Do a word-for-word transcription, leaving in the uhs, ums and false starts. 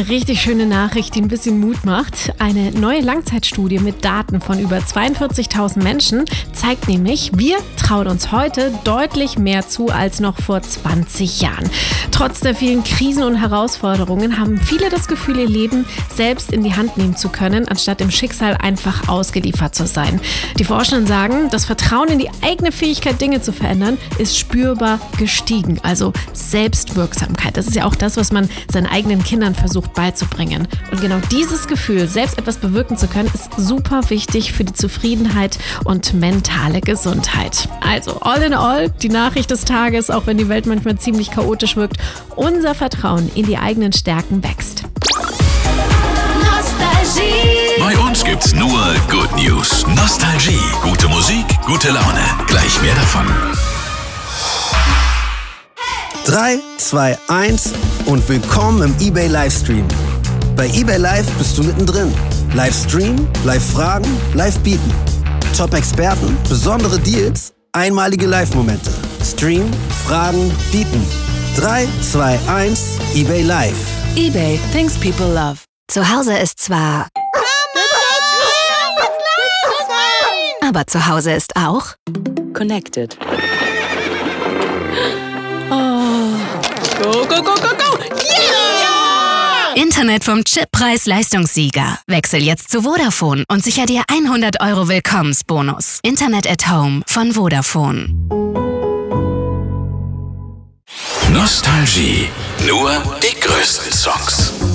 eine richtig schöne Nachricht, die ein bisschen Mut macht. Eine neue Langzeitstudie mit Daten von über zweiundvierzigtausend Menschen zeigt nämlich, wir trauen uns heute deutlich mehr zu als noch vor zwanzig Jahren. Trotz der vielen Krisen und Herausforderungen haben viele das Gefühl, ihr Leben selbst in die Hand nehmen zu können, anstatt dem Schicksal einfach ausgeliefert zu sein. Die Forschenden sagen, das Vertrauen in die eigene Fähigkeit, Dinge zu verändern, ist spürbar gestiegen. Also Selbstwirksamkeit. Das ist ja auch das, was man seinen eigenen Kindern versucht beizubringen. Und genau dieses Gefühl, selbst etwas bewirken zu können, ist super wichtig für die Zufriedenheit und mentale Gesundheit. Also all in all, die Nachricht des Tages, auch wenn die Welt manchmal ziemlich chaotisch wirkt, unser Vertrauen in die eigenen Stärken wächst. Bei uns gibt's nur Good News. Nostalgie, gute Musik, gute Laune. Gleich mehr davon. drei, zwei, eins und willkommen im eBay Livestream. Bei eBay Live bist du mittendrin. Livestream, Live-Fragen, Live-Bieten. Top-Experten, besondere Deals, einmalige Live-Momente. Stream, Fragen, Bieten. drei, zwei, eins, eBay Live. eBay, things people love. Zu Hause ist zwar... Aber zu Hause ist auch... Connected. Go, go, go, go, go! Yeah! Internet vom Chippreis Leistungssieger. Wechsel jetzt zu Vodafone und sicher dir hundert Euro Willkommensbonus. Internet at Home von Vodafone. Nostalgie. Nur die größten Songs.